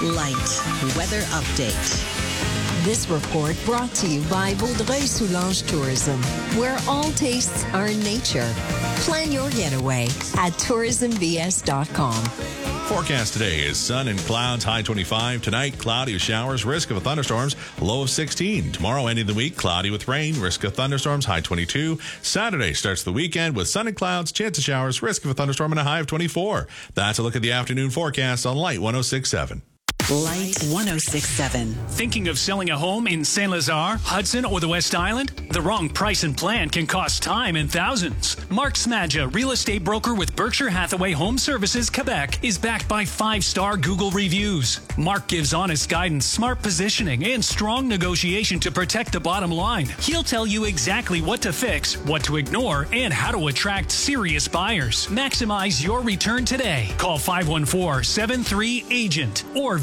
Light weather update. This report brought to you by Vaudreuil-Soulanges Tourism, where all tastes are in nature. Plan your getaway at tourismvs.com. Forecast today is sun and clouds, high 25. Tonight, cloudy with showers, risk of thunderstorms, low of 16. Tomorrow, ending the week, cloudy with rain, risk of thunderstorms, high 22. Saturday starts the weekend with sun and clouds, chance of showers, risk of a thunderstorm, and a high of 24. That's a look at the afternoon forecast on Light 106.7. Light 106.7. Thinking of selling a home in St. Lazare, Hudson, or the West Island? The wrong price and plan can cost time and thousands. Mark Smadja, real estate broker with Berkshire Hathaway Home Services, Quebec, is backed by 5-star Google reviews. Mark gives honest guidance, smart positioning, and strong negotiation to protect the bottom line. He'll tell you exactly what to fix, what to ignore, and how to attract serious buyers. Maximize your return today. Call 514-73-AGENT or